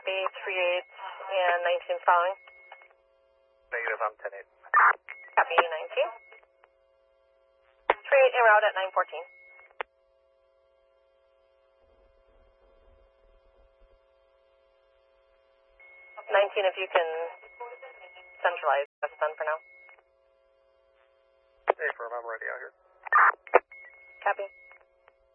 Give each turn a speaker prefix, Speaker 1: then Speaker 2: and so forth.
Speaker 1: Copy, 38 and 19 following.
Speaker 2: Negative, I'm 10-8.
Speaker 1: Copy, 19. 38 en route at 914. 19, if you can centralize, that's done for now.
Speaker 2: Hey, firm, I'm ready out here.
Speaker 1: Copy.